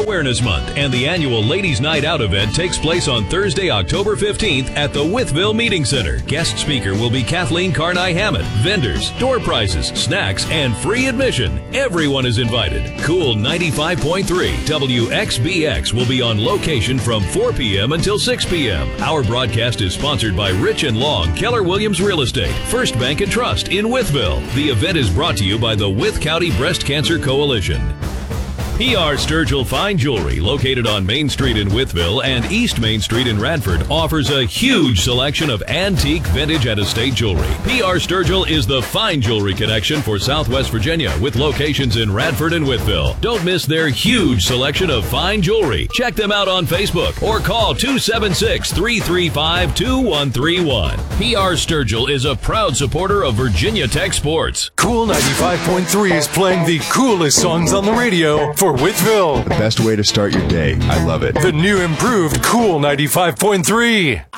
Awareness Month, and the annual Ladies Night Out event takes place on Thursday, October 15th at the Wytheville Meeting Center. Guest speaker will be Kathleen Carney-Hammett. Vendors, door prizes, snacks, and free admission. Everyone is invited. Cool 95.3 WXBX will be on location from 4 p.m. until 6 p.m. Our broadcast is sponsored by Rich and Long, Keller Williams Real Estate, First Bank and Trust in Wytheville. The event is brought to you by the Wythe County Breast Cancer Coalition. PR Sturgill Fine Jewelry, located on Main Street in Wytheville and East Main Street in Radford, offers a huge selection of antique, vintage, and estate jewelry. PR Sturgill is the fine jewelry connection for Southwest Virginia, with locations in Radford and Wytheville. Don't miss their huge selection of fine jewelry. Check them out on Facebook or call 276-335-2131. PR Sturgill is a proud supporter of Virginia Tech sports. Cool 95.3 is playing the coolest songs on the radio for Wytheville. The best way to start your day. I love it. The new improved Cool 95.3.